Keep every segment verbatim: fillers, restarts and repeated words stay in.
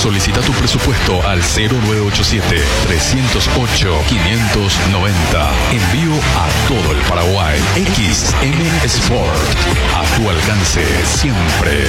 Solicita tu presupuesto al cero nueve ocho siete, tres cero ocho, cinco nueve cero. Envío a todo el Paraguay. X M Sport. A tu alcance siempre.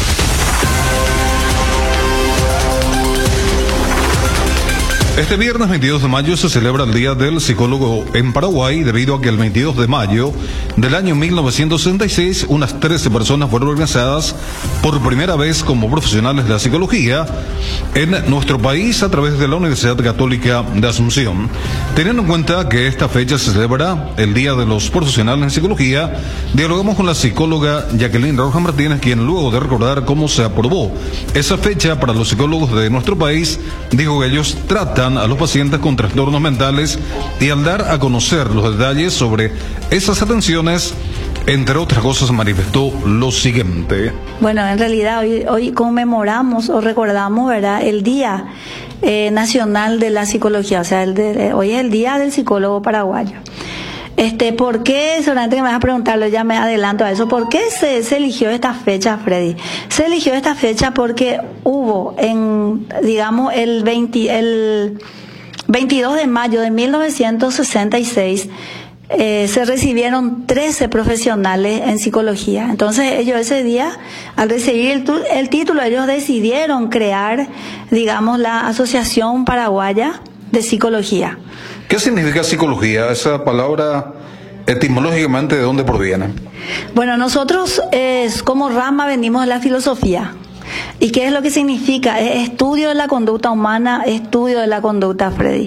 Este viernes veintidós de mayo se celebra el Día del Psicólogo en Paraguay, debido a que el veintidós de mayo del año mil novecientos sesenta y seis unas trece personas fueron organizadas por primera vez como profesionales de la psicología en nuestro país a través de la Universidad Católica de Asunción. Teniendo en cuenta que esta fecha se celebra el Día de los Profesionales en Psicología, dialogamos con la psicóloga Jacqueline Rojas Martínez, quien luego de recordar cómo se aprobó esa fecha para los psicólogos de nuestro país, dijo que ellos tratan a los pacientes con trastornos mentales, y al dar a conocer los detalles sobre esas atenciones, entre otras cosas, manifestó lo siguiente. Bueno, en realidad hoy, hoy conmemoramos o recordamos, ¿verdad?, el Día eh, Nacional de la Psicología, o sea, el de, hoy es el Día del Psicólogo Paraguayo. Este, ¿por qué? Seguramente que me vas a preguntarlo, ya me adelanto a eso. ¿Por qué se, se eligió esta fecha, Freddy? Se eligió esta fecha porque hubo en, digamos, el, veinte, el veintidós de mayo de mil novecientos sesenta y seis, eh, se recibieron trece profesionales en psicología. Entonces ellos ese día, al recibir el, el título, ellos decidieron crear, digamos, la Asociación Paraguaya de Psicología. ¿Qué significa psicología? Esa palabra, etimológicamente, ¿de dónde proviene? Bueno, nosotros eh, como rama venimos de la filosofía. ¿Y qué es lo que significa? Es estudio de la conducta humana, estudio de la conducta, Freddy.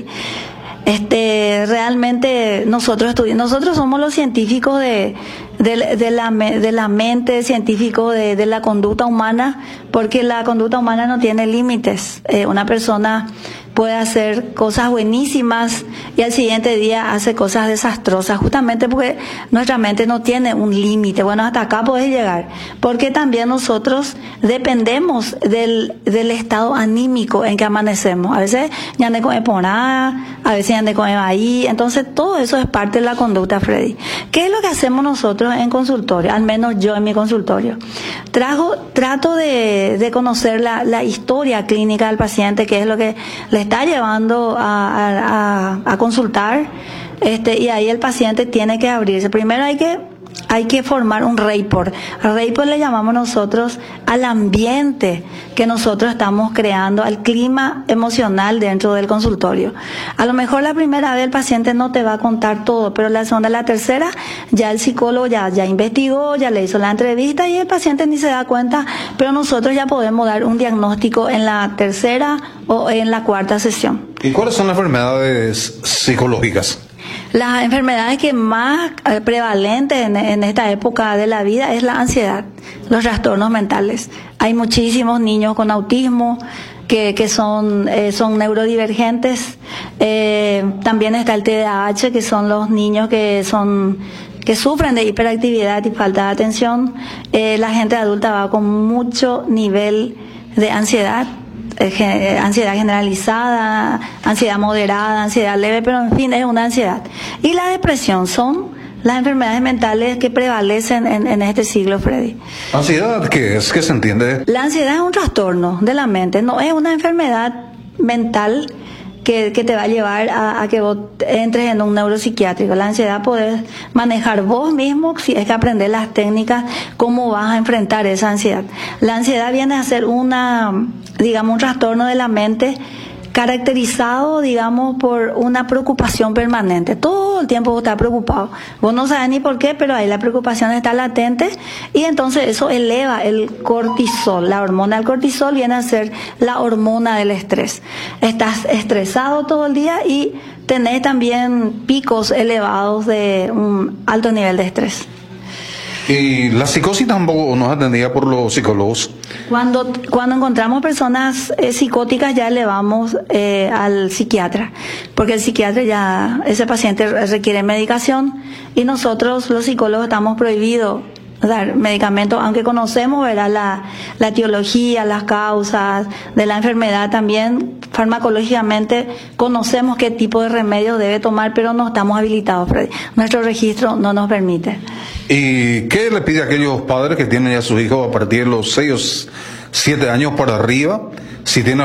Este, realmente nosotros estudiamos, nosotros somos los científicos de, de, de, la, de la mente, científicos de, de la conducta humana, porque la conducta humana no tiene límites. Eh, una persona puede hacer cosas buenísimas y al siguiente día hace cosas desastrosas, justamente porque nuestra mente no tiene un límite. Bueno, hasta acá puedes llegar, porque también nosotros dependemos del, del estado anímico en que amanecemos. A veces ya ande con por nada, a veces ya ande con ahí. Entonces todo eso es parte de la conducta, Freddy. ¿Qué es lo que hacemos nosotros en consultorio? Al menos yo en mi consultorio. Trago, trato de, de conocer la, la historia clínica del paciente, que es lo que le está llevando a, a, a consultar, este, y ahí el paciente tiene que abrirse. Primero hay que hay que formar un rapport. Rapport le llamamos nosotros al ambiente que nosotros estamos creando, al clima emocional dentro del consultorio. A lo mejor la primera vez el paciente no te va a contar todo, pero la segunda, la tercera, ya el psicólogo ya, ya investigó, ya le hizo la entrevista y el paciente ni se da cuenta, pero nosotros ya podemos dar un diagnóstico en la tercera o en la cuarta sesión. ¿Y cuáles son las enfermedades psicológicas? Las enfermedades que más prevalentes en, en esta época de la vida es la ansiedad, los trastornos mentales. Hay muchísimos niños con autismo que, que son, eh, son neurodivergentes. Eh, también está el T D A H, que son los niños que son que sufren de hiperactividad y falta de atención. Eh, la gente adulta va con mucho nivel de ansiedad. Eh, ansiedad generalizada, ansiedad moderada, ansiedad leve, pero en fin es una ansiedad. Y la depresión son las enfermedades mentales que prevalecen en, en este siglo, Freddy. ¿Ansiedad qué es? ¿Qué se entiende? La ansiedad es un trastorno de la mente, no es una enfermedad mental que, que te va a llevar a, a que vos entres en un neuropsiquiátrico. La ansiedad podés manejar vos mismo, si es que aprender las técnicas, cómo vas a enfrentar esa ansiedad. La ansiedad viene a ser una, digamos, un trastorno de la mente caracterizado, digamos, por una preocupación permanente. Todo el tiempo vos estás preocupado. Vos no sabes ni por qué, pero ahí la preocupación está latente y entonces eso eleva el cortisol. La hormona del cortisol viene a ser la hormona del estrés. Estás estresado todo el día y tenés también picos elevados de un alto nivel de estrés. Y la psicosis tampoco no es atendida por los psicólogos. Cuando, cuando encontramos personas eh, psicóticas ya elevamos eh, al psiquiatra, porque el psiquiatra ya, ese paciente requiere medicación y nosotros los psicólogos estamos prohibidos dar medicamentos, aunque conocemos, ¿verdad?, la, la etiología, las causas de la enfermedad, también farmacológicamente conocemos qué tipo de remedios debe tomar, pero no estamos habilitados, Freddy. Nuestro registro no nos permite. ¿Y qué le pide a aquellos padres que tienen ya sus hijos a partir de los seis o siete años para arriba? Si tienen